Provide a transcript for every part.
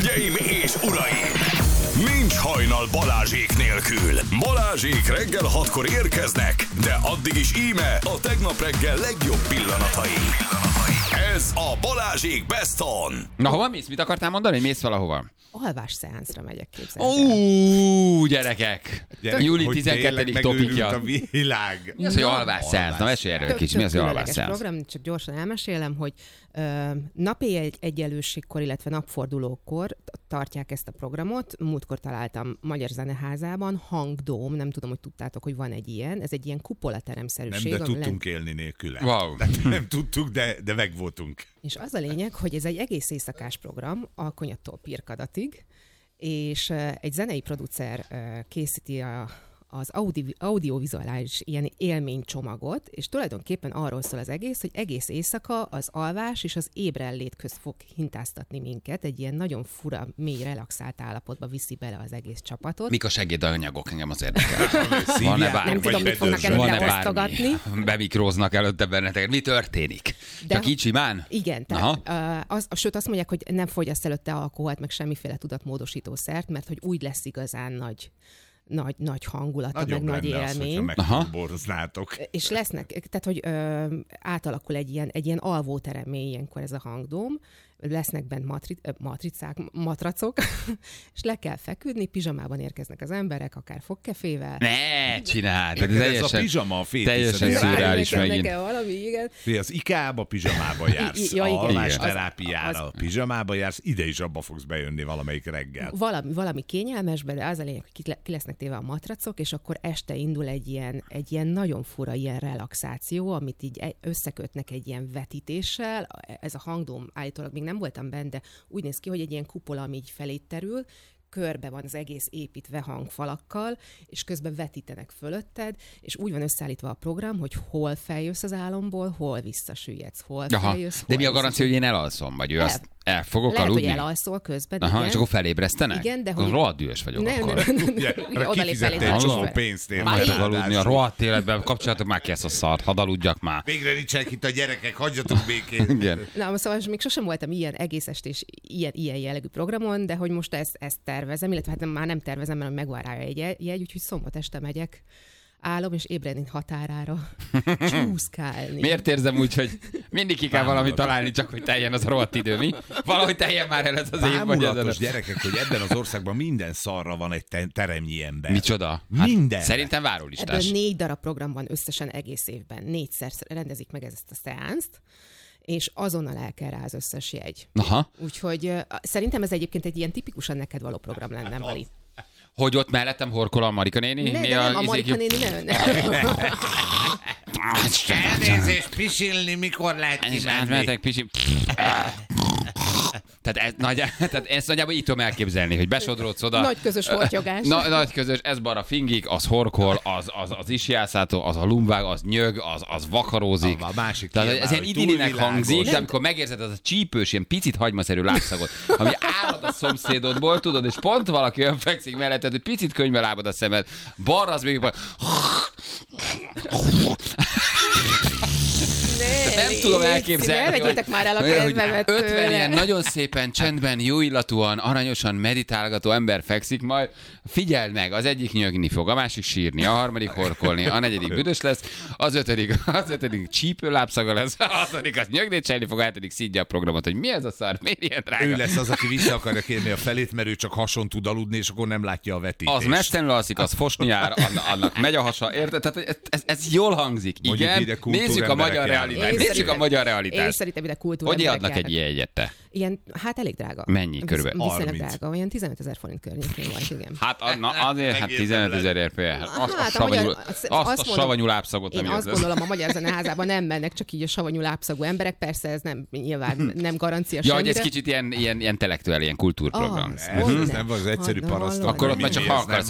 Hölgyeim és uraim! Nincs hajnal Balázsék nélkül. Balázsék reggel 6-kor érkeznek, de addig is íme a tegnap reggel legjobb pillanatai. Ez a Balázsék Best On. Na, hova mész? Mit akartál mondani? Mész valahova? Alvás szeánszra megyek, képzelni. Gyerekek! Júli 12. topikja. A világ. Mi az, hogy alvás szeánsz? Na, mesélj erről kicsit. Mi az, hogy alvás szeánsz? Program, csak gyorsan elmesélem, hogy napi egyenlőségkor, illetve napfordulókor tartják ezt a programot. Múltkor találtam Magyar Zeneházában, Hangdóm, nem tudom, hogy tudtátok, hogy van egy ilyen. Ez egy ilyen kupolateremszerűség. Nem, de tudtunk élni nélküle. Wow. Nem tudtuk, de megvoltunk. És az a lényeg, hogy ez egy egész éjszakás program, Alkonyattól Pirkadatig, és egy zenei producer készíti az audiovizuális ilyen élménycsomagot, és tulajdonképpen arról szól az egész, hogy egész éjszaka az alvás és az ébrenlét közt fog hintáztatni minket, egy ilyen nagyon fura, mély, relaxált állapotba viszi bele az egész csapatot. Mik a segédanyagok? Engem az érdekel. Van-e bármi? Nem tudom, mit fognak előtte osztogatni. Bemikróznak előtte benneteket. Mi történik? Csak így simán? Igen. Sőt, azt mondják, hogy nem fogyaszt előtte alkoholt, meg semmiféle tudatmódosítószert, mert hogy úgy lesz igazán nagy hangulata, meg nagy élmény. Megboroznátok. És lesznek, tehát hogy átalakul egy ilyen alvóteremmé ilyenkor ez a Hangdóm, lesznek bent matracok, és le kell feküdni, pizsamában érkeznek az emberek, akár fogkefével. Ne csináld! Ez a pizsama a teljesen szürreális megint. Valami, igen. Az IKEA-ba pizsamába jársz, a alvásterápiára pizsamába jársz, ide is abba fogsz bejönni valamelyik reggel. Valami kényelmesbe, de az a lényeg, hogy ki lesznek téve a matracok, és akkor este indul egy ilyen nagyon fura ilyen relaxáció, amit így összekötnek egy ilyen vetítéssel. Ez a Hangdóm állítólag még nem voltam benne, de úgy néz ki, hogy egy ilyen kupola, ami így felé terül, körbe van az egész építve hangfalakkal, és közben vetítenek fölötted, és úgy van összeállítva a program, hogy hol feljössz az álomból, hol visszasüllyedsz, hol feljössz. De mi a garancia, hogy én elalszom? Vagy ő azt el fogok lehet, aludni? Hogy elalszol közben, igen. És akkor felébresztenek? Igen, de hogy... Rohadt dühös vagyok akkor. Kifizette egy csomó pénzt én. Majd aludni a rohadt életben, kapcsolatok már ki ezt a szart, hadd aludjak már. Végre nincsenek itt a gyerekek, hagyjatok békén. Igen. Na, szóval még sosem voltam ilyen egész estés, ilyen jellegű programon, de hogy most ezt tervezem, illetve hát már nem tervezem, mert megvan rá egy jegy, úgyhogy szombat este megyek álom és ébredni határára csúszkálni. Miért érzem úgy, hogy mindig ki kell valamit találni, csak hogy teljen az a rohadt idő, mi? Valahogy teljen már el ez az év. Bámulatos gyerekek, hogy ebben az országban minden szarra van egy teremnyi ember. Micsoda? Minden. Szerintem várólistás. Ebből 4 darab program van összesen egész évben. 4-szer rendezik meg ezt a szeánzt, és azonnal el kell rá az összes jegy. Aha. Úgyhogy szerintem ez egyébként egy ilyen tipikusan neked való program lenne, Mali. Hogy ott mellettem horkol a Marika néni? Nem, a Marika néni nem. Elnézést, pisilni, mikor lehet kimenni? Tehát ezt nagyjából így tudom elképzelni, hogy besodródsz oda. Nagy közös hortyogás. Nagy közös, ez bara fingik, az horkol, az isjászátó, az a lumbág, az nyög, az vakarózik. A másik tehát ez ilyen idillinek hangzik, de amikor megérzed az a csípős, ilyen picit hagymaszerű lábszagot, ami árad a szomszédodból, tudod, és pont valaki olyan fekszik melletted, hogy picit könyvbe lábad a szemed, balra az még nem tudom elképzelni, hogy vegyétek már el a kedvemet 50 ilyen nagyon szépen, csendben, jó illatúan, aranyosan meditálgató ember fekszik, majd figyeld meg, az egyik nyögni fog, a másik sírni, a harmadik horkolni, a negyedik büdös lesz, az ötödik csípőlábszaga lesz, a hatodik az nyögnét cselni fog, a hetedik szídja a programot, hogy mi ez a szar, miért ilyen drága? Ő lesz az, aki vissza akarja kérni a felét, mert ő csak hason tud aludni, és akkor nem látja a vetítést. Az mestenül alszik, az fosni jár, annak megy a hasa, érted? Tehát ez jól hangzik. Igen, nézzük a magyar realitást. Nézzük a magyar realitást. Én szerintem ide kultúremberek hogy adnak egy ilyen jegyet te? Ilyen, hát elég drága. Mennyi körülbelül? Viszonylag drága, olyan 15 000 forint környékén van, igen. Hát azért 15 000 RP. Azt a savanyú lábszagot nem én azt gondolom, a Magyar Zeneházában nem mennek csak így a savanyú lábszagú emberek, persze ez nem nyilván nem garancia semmire. Ja, hogy ez kicsit ilyen intellektuális, ilyen kultúrprogram. Ez nem az egyszerű paraszt. Akkor ott már csak hallgatsz.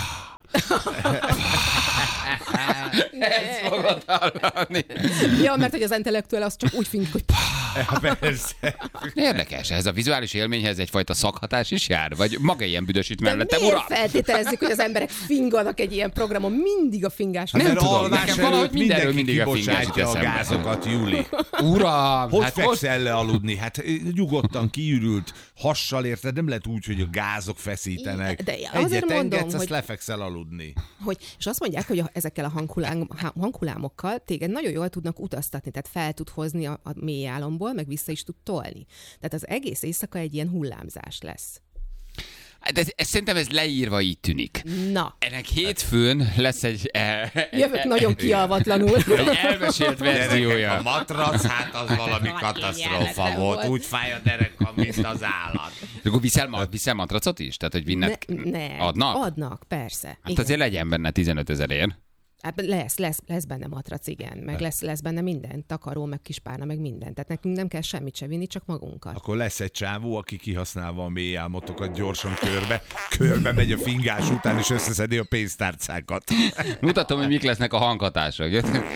Ezt fogod hallani. Ja, mert hogy az intellektuál az csak úgy fink, hogy... Persze. Érdekes, ez a vizuális élményhez egyfajta szakhatás is jár? Vagy maga ilyen büdösít mellettem, uram? Uram? Feltételezzük, hogy az emberek finganak egy ilyen programon, mindig a fingás. Nem tudom, nekem valahogy mindenről mindig a fingás jut a gázokat, Júli. Uram! Hogy fekszel le aludni? Hát nyugodtan kiürült, hassal, érted? Nem lehet úgy, hogy a gázok feszítenek. De azért mondom, engedsz, hogy... azt lefekszel aludni. És azt mondják, hogy ezekkel a hanghullámokkal téged nagyon jól tudnak utaztatni, tehát fel tud hozni a mély álomból, meg vissza is tud tolni. Tehát az egész éjszaka egy ilyen hullámzás lesz. De szerintem ez leírva így tűnik. Na. Ennek hétfőn lesz egy... Jövök nagyon kialvatlanul. Egy elmesélt verziója. A matrac, hát az valami katasztrófa volt. Úgy fáj a derekam, mint az állat. Akkor viszel matracot is? Tehát, hogy vinnet... Adnak? Adnak, persze. Hát igen. azért legyen benne 15 000-ért. Lesz benne matrac, igen, meg lesz benne minden, takaró, meg kispárna, meg minden. Tehát nekünk nem kell semmit se vinni, csak magunkat. Akkor lesz egy csávó, aki kihasználva a mély álmotokat gyorsan körbe megy a fingás után, és összeszedi a pénztárcákat. Mutatom, hogy mik lesznek a hanghatások.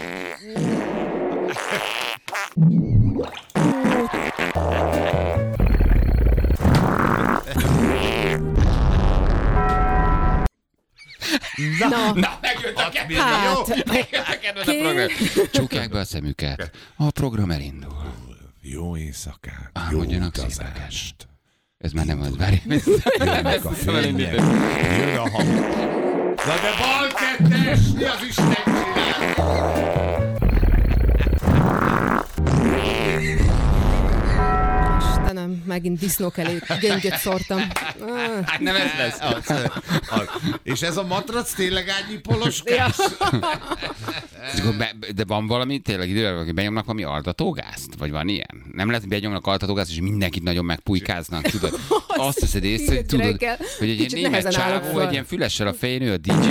Na, megjöttek ebben a program. Csukják be a szemüket. A program elindul. Jó éjszakát. Álmodjanak jó szépen. Ez már nem az, várj. Jönnek a fények. Jön a hang. Na de bal kettes, mi az Isten csinál? Istenem, megint disznók elé göngyöt szórtam. Hát nem ez lesz. És ez a matrac tényleg ágyi poloskás? De van valami, tényleg idővel, hogy benyomnak valami altatógázt? Vagy van ilyen? Nem lehet, hogy benyomnak altatógázt, és mindenkit nagyon megpujkáznak, tudod? Azt veszed észre, hogy tudod, hogy egy ilyen német csávó, egy ilyen fülessel a fején, ő a DJ.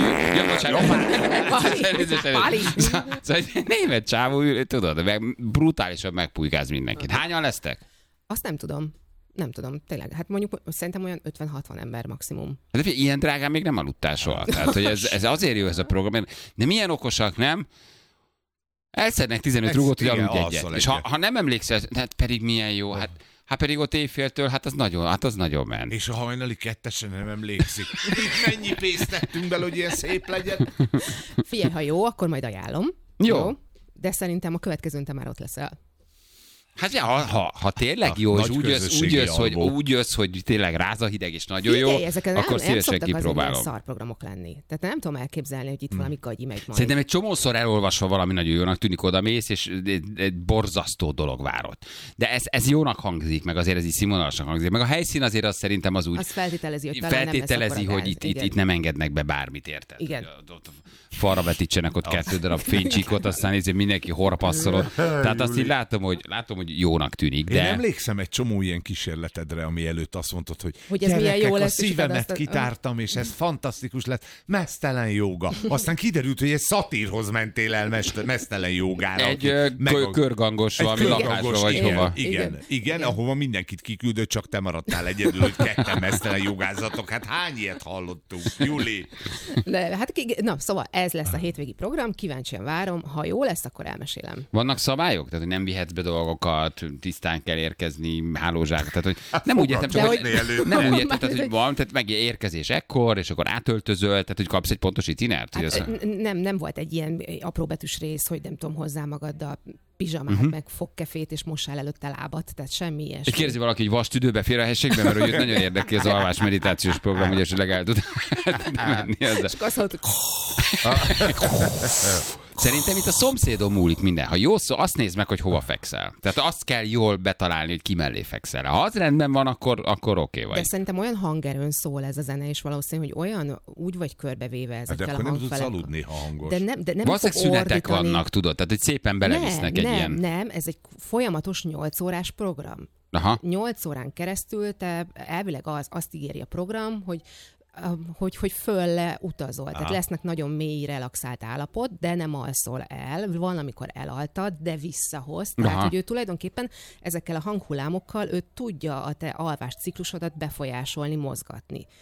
Szóval egy német csávó, tudod, brutálisan megpujkáz mindenkit. Hányan lesztek? Azt nem tudom, tényleg. Hát mondjuk szerintem olyan 50-60 ember maximum. De ilyen drágán még nem aludtál soha. Tehát, hogy ez azért jó ez a program. De milyen okosak, nem? Elszednek 15 rúgót, hogy aludj egyet. És ha nem emlékszel, hát pedig milyen jó, hát pedig ott éjféltől, hát az nagyon ment. És a hajnali kettesen nem emlékszik. Mennyi pénzt tettünk bele, hogy ilyen szép legyen? Figyelj, ha jó, akkor majd ajánlom. Jó. De szerintem a következőn te már ott leszel. Hát ja, ha tényleg jó, és úgy jössz, hogy tényleg ráz a hideg, és nagyon jó, akkor szívesen kipróbálom. Nem szarprogramok lenni. Tehát nem tudom elképzelni, hogy itt valami gagyi megy majd. Szerintem egy csomószor elolvasva valami nagyon jónak tűnik, odamész, és egy borzasztó dolog várott. De ez jónak hangzik, meg azért ez így színvonalasan hangzik. Meg a helyszín azért az szerintem az úgy... Az feltételezi, hogy itt nem engednek be bármit, érted? Igen. Falra vetítsenek ott 2 darab fénycsíkot, aztán mindenki horpasszolod. Tehát azt így látom, hogy jónak tűnik. De... Én emlékszem egy csomó ilyen kísérletedre, ami előtt azt mondtad, hogy ez milyen jó lesz, a szívemet kitártam, és ez fantasztikus lett, meztelen jóga. Aztán kiderült, hogy egy szatírhoz mentél el meztelen jógára. Egy körgangos valami lakásra vagy hova. Igen, ahova mindenkit kiküldött, csak te maradtál egyedül, hogy ketten meztelen jogázatok. Hát hány ilyet hallottunk, Juli? Na, szóval ez lesz a hétvégi program, kíváncsian várom. Ha jó lesz, akkor elmesélem. Vannak szabályok? Tehát, hogy nem vihetsz be dolgokat, tisztán kell érkezni, hálózsák. Tehát, hogy nem úgy értem, csak hogy van, tehát meg érkezés ekkor, és akkor átöltözöl, tehát, hogy kapsz egy pontos itinert? Hát, nem volt egy ilyen apróbetűs rész, hogy nem tudom, hozzá magaddal pizsamát, meg fogkefét, és mossál előtte lábat, tehát semmi ilyesmi. Kérdezi valaki, hogy vastüdőbe fér a helységbe, mert hogy őt nagyon érdekli az alvás meditációs program, hogy esetleg el tud menni ezzel. És azt hallottuk. Szerintem itt a szomszédon múlik minden. Ha jó szó, azt nézd meg, hogy hova fekszel. Tehát azt kell jól betalálni, hogy ki mellé fekszel. Ha az rendben van, akkor oké vagy. De szerintem olyan hangerőn szól ez a zene, és valószínű, hogy olyan úgy vagy körbevéve ezekkel a hangfelekkel. De akkor nem tudsz aludni, ha hangos. De nem valószínűleg szünetek vannak, tudod? Tehát, hogy szépen belevisznek egy ilyen... Nem, ez egy folyamatos 8 órás program. Aha. 8 órán keresztül te elvileg azt ígéri a program, hogy fölle utazol. Tehát lesznek nagyon mély, relaxált állapot, de nem alszol el. Van, amikor elaltad, de visszahoz. Tehát, hogy ő tulajdonképpen ezekkel a hanghullámokkal ő tudja a te alvás ciklusodat befolyásolni, mozgatni.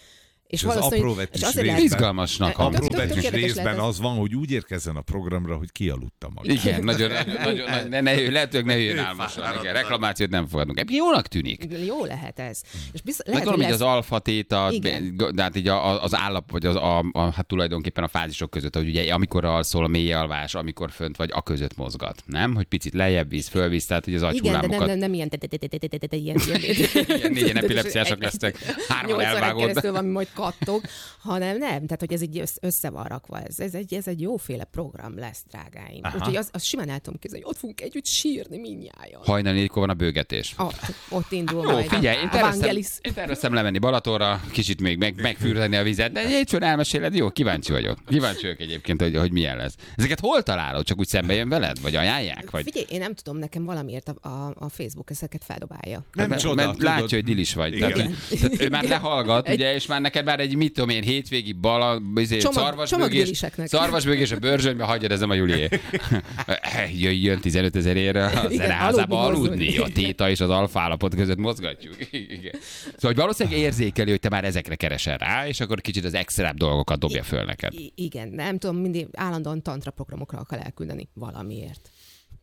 És az apró vetis részben, izgalmasnak hangzik. apró vetis Tökéletes részben lehet ez. az van, hogy úgy érkezzen a programra, hogy kialudta magát. Igen, nagyon lehetőleg ne jöjjön álmosan. Igen, reklamációt nem fogadunk. Jónak tűnik. Jó lehet ez. És lehet, Gondolom, hogy hogy az alfa téta, Igen. de hát így az állap, vagy hát tulajdonképpen a fázisok között, hogy ugye amikor alszol, a mély alvás, amikor fönt vagy, a között mozgat. Nem? Hogy picit lejjebb víz, fölvíz, tehát hogy az igen, de agyhullámokat. nem ilyen ilyen Négyen epilepsziások lesznek, hárman elvágódnak. keresztül valami majd kattog, hanem nem, tehát hogy ez így össze van rakva. Ez egy jóféle program lesz, drágáim. Úgyhogy azt simán el tudom képzelni, hogy ott fogunk együtt sírni mindnyájan. Hajnal 4-kor van a bőgetés. Ott indul Jó, majd figyelj, a Vangelis. én terveztem lemenni Balatonra, kicsit még megfürdeni a vizet, de hétfőn elmeséled, jó, kíváncsi vagyok. Kíváncsi vagyok egyébként, hogy milyen lesz. Ezeket hol találod? Csak úgy szembe jön veled? Vagy ajánlják? Vagy... Figyelj, én nem tudom, nekem valamiért a Facebook ezeket feldobálja. Nem csoda, mert látja, hogy dilis vagy. Tehát ő már lehallgat, ugye, és már neked már egy, mit tudom én, hétvégi szarvasbőgés a Börzsönybe, hagyjad, ez nem a Julié. Jön 15 000 érre a zeneházába aludni. A téta és az alfa állapot között mozgatjuk. Igen. Szóval hogy valószínűleg érzékeli, hogy te már ezekre keresel rá, és akkor kicsit az extra dolgokat dobja föl neked. Igen, nem tudom, mindig állandóan tantra programokra akar elküldeni valamiért.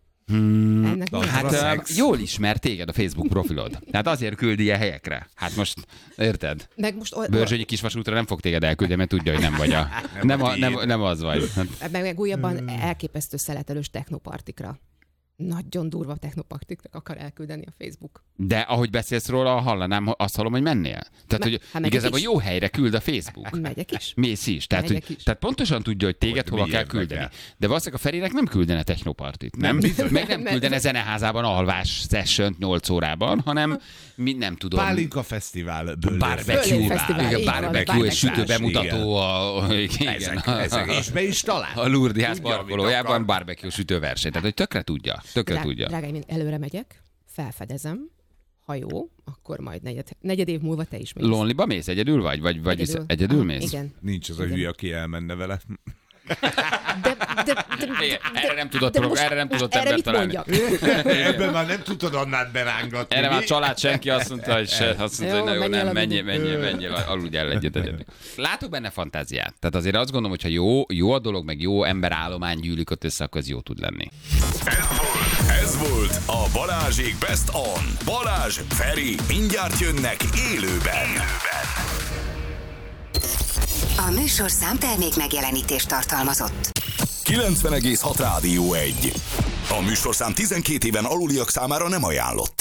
Hát jól ismer téged a Facebook profilod. Tehát azért küldi ilyen helyekre. Hát most, érted? Meg most Börzsönyi kisvasútra nem fog téged elküldeni, mert tudja, hogy nem vagy nem az vagy. meg újabban elképesztő szeletelős technopartikra. Nagyon durva technopartikra akar elküldeni a Facebook. De ahogy beszélsz róla, azt hallom, hogy mennél. Tehát, hogy igazából is. Jó helyre küld a Facebook. Megyek is. Mész is. Tehát, Megyek is. Tehát pontosan tudja, hogy téged hova kell küldeni. De valószínűleg a Ferinek nem küldene technopartit, nem? Meg nem küldene zeneházában alvás sessiont 8 órában, hanem nem tudom. Pálinka fesztivál. Barbecue és sütő bemutató. Ezek. És be is talál. A Lourdes ház parkolójában barbecue sütőverseny. Tehát, hogy tökre tudja. Drágáim, én előre megyek, felfedezem, ha jó, akkor majd negyed év múlva te is mész. Lonelyba mész? Egyedül vagy? Vagy egyedül mész? Igen. Nincs az a hülye, aki elmenne vele. Erre nem tudott ember találni. Ebben már nem tudod annál berángatni. Erre már család senki azt mondta, hogy nem, menjél, aludjál egyet. Látok benne fantáziát. Tehát azért azt gondolom, hogy ha jó a dolog, meg jó emberállomány gyűlik ott össze, akkor ez jó tud lenni. Ez volt a Balázsék Best On. Balázs, Feri, mindjárt jönnek élőben. A műsorszám termék megjelenítést tartalmazott. 90,6 Rádió 1. A műsorszám 12 éven aluliak számára nem ajánlott.